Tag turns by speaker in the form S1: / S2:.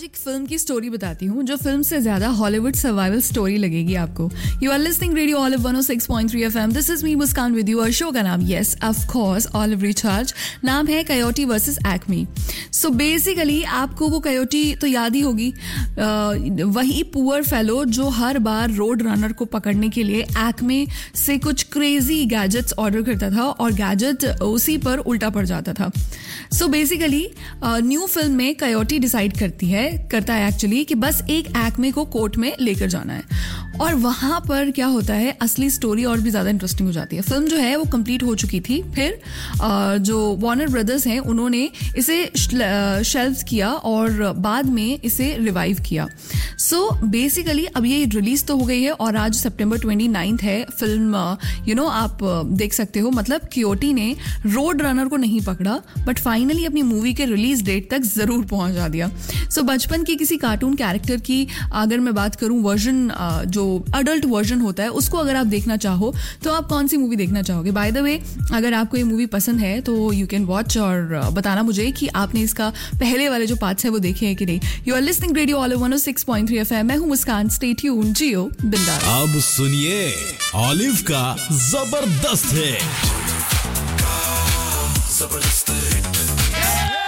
S1: एक फिल्म की स्टोरी बताती हूँ जो फिल्म से ज्यादा हॉलीवुड सर्वाइवल स्टोरी लगेगी आपको. You are listening radio olive 106.3 FM. This is me Muskan with you. और शो का नाम yes of course olive recharge. नाम है कयोटी वर्सेस एक्मी. सो बेसिकली आपको वो कयोटी तो याद ही होगी, वही पुअर फेलो जो हर बार रोड रनर को पकड़ने के लिए एक्मे से कुछ क्रेजी गैजेट्स ऑर्डर करता था और गैजेट उसी पर उल्टा पड़ जाता था. सो बेसिकली न्यू फिल्म में कयोटी डिसाइड करता है एक्चुअली कि बस एक एक्मे को कोर्ट में लेकर जाना है. और वहां पर क्या होता है, असली स्टोरी और भी ज्यादा इंटरेस्टिंग हो जाती है. फिल्म जो है वो कंप्लीट हो चुकी थी. फिर जो वार्नर ब्रदर्स हैं उन्होंने इसे शेल्व्स किया और बाद में इसे रिवाइव किया. सो बेसिकली अब ये रिलीज तो हो गई है और आज सितंबर 29 है. फिल्म आप देख सकते हो. मतलब कयोटी ने रोड रनर को नहीं पकड़ा बट फाइनली अपनी मूवी के रिलीज डेट तक जरूर पहुंचा दिया. सो बचपन की किसी कार्टून कैरेक्टर की अगर मैं बात करूं, वर्जन जो अडल्ट वर्जन होता है उसको अगर आप देखना चाहो तो आप कौन सी मूवी देखना चाहोगे? बाय द वे, अगर आपको ये मूवी पसंद है तो यू कैन वॉच और बताना मुझे कि आपने इसका पहले वाले जो पार्ट्स है वो देखे हैं कि नहीं. You are listening radio olive 106.3 FM. मैं हूं मुस्कान. स्टे ट्यून्ड, जियो बिंदास.
S2: अब सुनिए ऑलिव का जबरदस्त है.